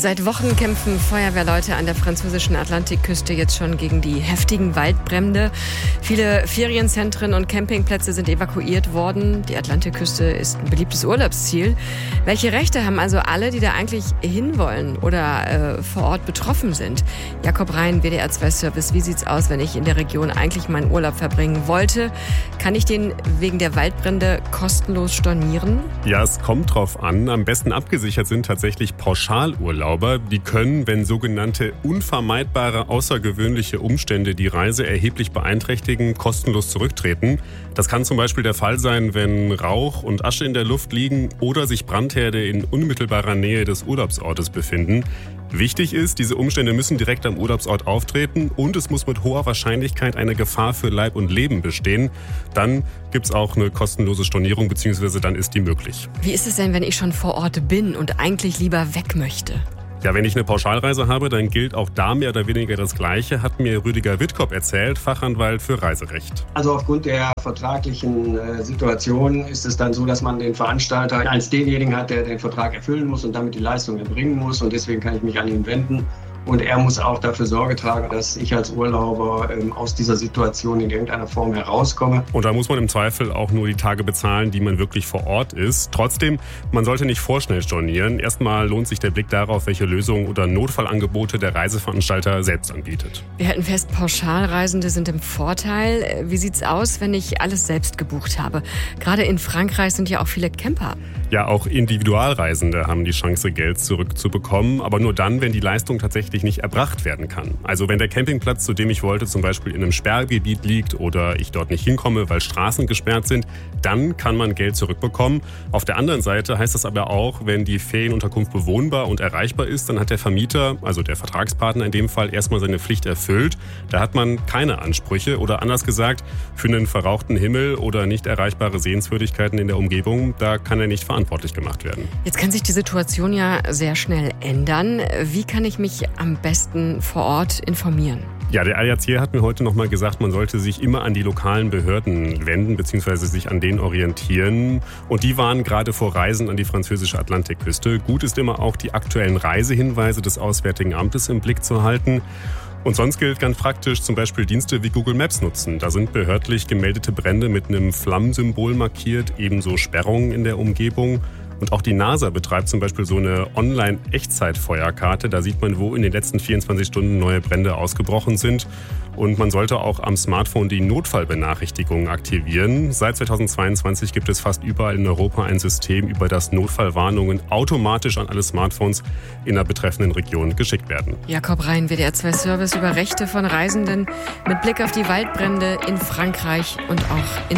Seit Wochen kämpfen Feuerwehrleute an der französischen Atlantikküste jetzt schon gegen die heftigen Waldbrände. Viele Ferienzentren und Campingplätze sind evakuiert worden. Die Atlantikküste ist ein beliebtes Urlaubsziel. Welche Rechte haben also alle, die da eigentlich hinwollen oder vor Ort betroffen sind? Jakob Rhein, WDR 2 Service. Wie sieht's aus, wenn ich in der Region eigentlich meinen Urlaub verbringen wollte? Kann ich den wegen der Waldbrände kostenlos stornieren? Ja, es kommt drauf an. Am besten abgesichert sind tatsächlich Pauschalurlauber. Die können, wenn sogenannte unvermeidbare außergewöhnliche Umstände die Reise erheblich beeinträchtigen, kostenlos zurücktreten. Das kann zum Beispiel der Fall sein, wenn Rauch und Asche in der Luft liegen oder sich Brandherde in unmittelbarer Nähe des Urlaubsortes befinden. Wichtig ist, diese Umstände müssen direkt am Urlaubsort auftreten und es muss mit hoher Wahrscheinlichkeit eine Gefahr für Leib und Leben bestehen. Dann gibt es auch eine kostenlose Stornierung, beziehungsweise dann ist die möglich. Wie ist es denn, wenn ich schon vor Ort bin und eigentlich lieber weg möchte? Ja, wenn ich eine Pauschalreise habe, dann gilt auch da mehr oder weniger das Gleiche, hat mir Rüdiger Wittkop erzählt, Fachanwalt für Reiserecht. Also aufgrund der vertraglichen Situation ist es dann so, dass man den Veranstalter als denjenigen hat, der den Vertrag erfüllen muss und damit die Leistung erbringen muss. Und deswegen kann ich mich an ihn wenden. Und er muss auch dafür Sorge tragen, dass ich als Urlauber aus dieser Situation in irgendeiner Form herauskomme. Und da muss man im Zweifel auch nur die Tage bezahlen, die man wirklich vor Ort ist. Trotzdem, man sollte nicht vorschnell stornieren. Erstmal lohnt sich der Blick darauf, welche Lösungen oder Notfallangebote der Reiseveranstalter selbst anbietet. Wir halten fest, Pauschalreisende sind im Vorteil. Wie sieht's aus, wenn ich alles selbst gebucht habe? Gerade in Frankreich sind ja auch viele Camper. Ja, auch Individualreisende haben die Chance, Geld zurückzubekommen, aber nur dann, wenn die Leistung tatsächlich nicht erbracht werden kann. Also wenn der Campingplatz, zu dem ich wollte, zum Beispiel in einem Sperrgebiet liegt oder ich dort nicht hinkomme, weil Straßen gesperrt sind, dann kann man Geld zurückbekommen. Auf der anderen Seite heißt das aber auch, wenn die Ferienunterkunft bewohnbar und erreichbar ist, dann hat der Vermieter, also der Vertragspartner in dem Fall, erstmal seine Pflicht erfüllt. Da hat man keine Ansprüche oder anders gesagt, für einen verrauchten Himmel oder nicht erreichbare Sehenswürdigkeiten in der Umgebung, da kann er nicht verantwortlich gemacht werden. Jetzt kann sich die Situation ja sehr schnell ändern. Wie kann ich mich am besten vor Ort informieren? Ja, der ADAC hat mir heute nochmal gesagt, man sollte sich immer an die lokalen Behörden wenden bzw. sich an denen orientieren. Und die warnen gerade vor Reisen an die französische Atlantikküste. Gut ist immer auch, die aktuellen Reisehinweise des Auswärtigen Amtes im Blick zu halten. Und sonst gilt ganz praktisch zum Beispiel Dienste wie Google Maps nutzen. Da sind behördlich gemeldete Brände mit einem Flammensymbol markiert, ebenso Sperrungen in der Umgebung. Und auch die NASA betreibt zum Beispiel so eine Online-Echtzeitfeuerkarte. Da sieht man, wo in den letzten 24 Stunden neue Brände ausgebrochen sind. Und man sollte auch am Smartphone die Notfallbenachrichtigungen aktivieren. Seit 2022 gibt es fast überall in Europa ein System, über das Notfallwarnungen automatisch an alle Smartphones in der betreffenden Region geschickt werden. Jakob Rhein, WDR 2 Service über Rechte von Reisenden mit Blick auf die Waldbrände in Frankreich und auch in